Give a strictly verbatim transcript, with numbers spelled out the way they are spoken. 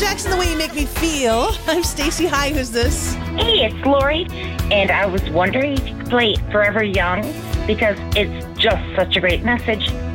Jackson, The Way You Make Me Feel. I'm Stacey. Hi, who's this? Hey, it's Lori, and I was wondering if you could play Forever Young because it's just such a great message.